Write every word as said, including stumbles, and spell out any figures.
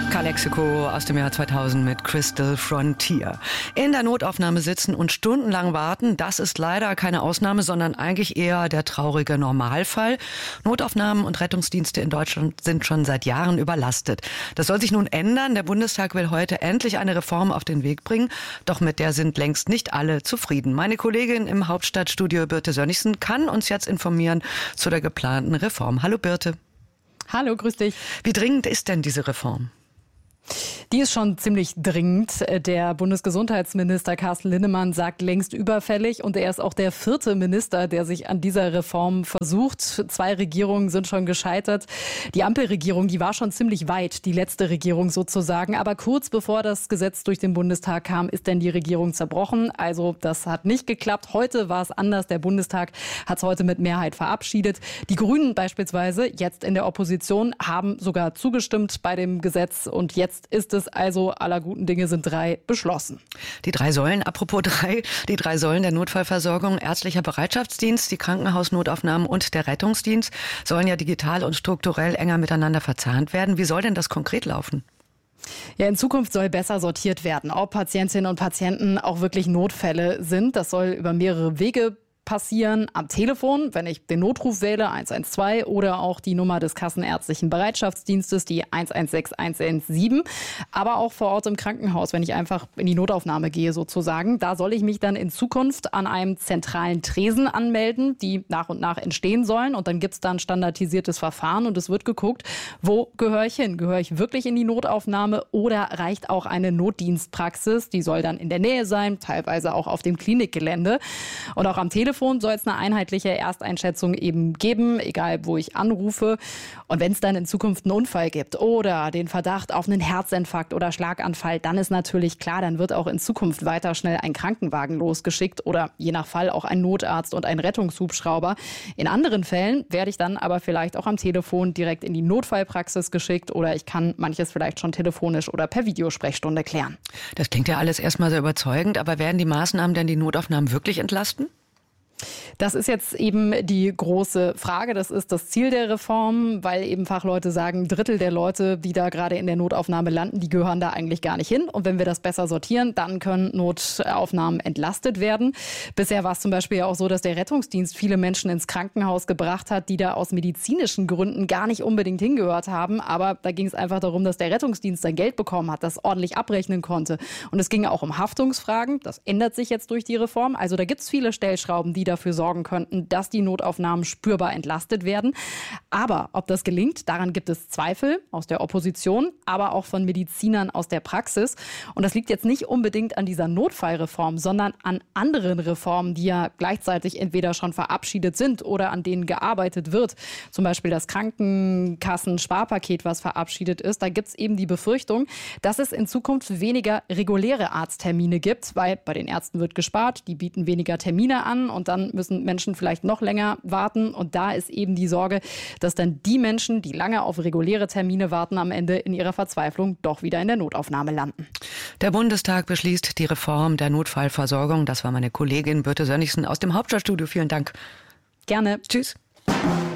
Calexico aus dem Jahr zweitausend mit Crystal Frontier. In der Notaufnahme sitzen und stundenlang warten, das ist leider keine Ausnahme, sondern eigentlich eher der traurige Normalfall. Notaufnahmen und Rettungsdienste in Deutschland sind schon seit Jahren überlastet. Das soll sich nun ändern. Der Bundestag will heute endlich eine Reform auf den Weg bringen. Doch mit der sind längst nicht alle zufrieden. Meine Kollegin im Hauptstadtstudio Birte Sönnigsen kann uns jetzt informieren zu der geplanten Reform. Hallo Birte. Hallo, grüß dich. Wie dringend ist denn diese Reform? Die ist schon ziemlich dringend. Der Bundesgesundheitsminister Carsten Linnemann sagt längst überfällig und er ist auch der vierte Minister, der sich an dieser Reform versucht. Zwei Regierungen sind schon gescheitert. Die Ampelregierung, die war schon ziemlich weit, die letzte Regierung sozusagen. Aber kurz bevor das Gesetz durch den Bundestag kam, ist denn die Regierung zerbrochen. Also das hat nicht geklappt. Heute war es anders. Der Bundestag hat es heute mit Mehrheit verabschiedet. Die Grünen beispielsweise, jetzt in der Opposition, haben sogar zugestimmt bei dem Gesetz und jetzt ist es also, aller guten Dinge sind drei, beschlossen. Die drei Säulen, apropos drei, die drei Säulen der Notfallversorgung, ärztlicher Bereitschaftsdienst, die Krankenhausnotaufnahmen und der Rettungsdienst sollen ja digital und strukturell enger miteinander verzahnt werden. Wie soll denn das konkret laufen? Ja, in Zukunft soll besser sortiert werden, ob Patientinnen und Patienten auch wirklich Notfälle sind. Das soll über mehrere Wege passieren, am Telefon, wenn ich den Notruf wähle, eins eins zwei, oder auch die Nummer des kassenärztlichen Bereitschaftsdienstes, die eins eins sechs eins eins sieben, aber auch vor Ort im Krankenhaus, wenn ich einfach in die Notaufnahme gehe sozusagen. Da soll ich mich dann in Zukunft an einem zentralen Tresen anmelden, die nach und nach entstehen sollen, und dann gibt es dann standardisiertes Verfahren und es wird geguckt, wo gehöre ich hin? Gehöre ich wirklich in die Notaufnahme oder reicht auch eine Notdienstpraxis? Die soll dann in der Nähe sein, teilweise auch auf dem Klinikgelände, und auch am Telefon soll es eine einheitliche Ersteinschätzung eben geben, egal wo ich anrufe. Und wenn es dann in Zukunft einen Unfall gibt oder den Verdacht auf einen Herzinfarkt oder Schlaganfall, dann ist natürlich klar, dann wird auch in Zukunft weiter schnell ein Krankenwagen losgeschickt oder je nach Fall auch ein Notarzt und ein Rettungshubschrauber. In anderen Fällen werde ich dann aber vielleicht auch am Telefon direkt in die Notfallpraxis geschickt oder ich kann manches vielleicht schon telefonisch oder per Videosprechstunde klären. Das klingt ja alles erstmal sehr überzeugend, aber werden die Maßnahmen denn die Notaufnahmen wirklich entlasten? Das ist jetzt eben die große Frage. Das ist das Ziel der Reform, weil eben Fachleute sagen, ein Drittel der Leute, die da gerade in der Notaufnahme landen, die gehören da eigentlich gar nicht hin. Und wenn wir das besser sortieren, dann können Notaufnahmen entlastet werden. Bisher war es zum Beispiel ja auch so, dass der Rettungsdienst viele Menschen ins Krankenhaus gebracht hat, die da aus medizinischen Gründen gar nicht unbedingt hingehört haben. Aber da ging es einfach darum, dass der Rettungsdienst sein Geld bekommen hat, das ordentlich abrechnen konnte. Und es ging auch um Haftungsfragen. Das ändert sich jetzt durch die Reform. Also da gibt es viele Stellschrauben, die dafür sorgen könnten, dass die Notaufnahmen spürbar entlastet werden. Aber ob das gelingt, daran gibt es Zweifel aus der Opposition, aber auch von Medizinern aus der Praxis. Und das liegt jetzt nicht unbedingt an dieser Notfallreform, sondern an anderen Reformen, die ja gleichzeitig entweder schon verabschiedet sind oder an denen gearbeitet wird. Zum Beispiel das Krankenkassen-Sparpaket, was verabschiedet ist. Da gibt es eben die Befürchtung, dass es in Zukunft weniger reguläre Arzttermine gibt, weil bei den Ärzten wird gespart, die bieten weniger Termine an und dann müssen Menschen vielleicht noch länger warten. Und da ist eben die Sorge, dass dann die Menschen, die lange auf reguläre Termine warten, am Ende in ihrer Verzweiflung doch wieder in der Notaufnahme landen. Der Bundestag beschließt die Reform der Notfallversorgung. Das war meine Kollegin Birte Sönnigsen aus dem Hauptstadtstudio. Vielen Dank. Gerne. Tschüss.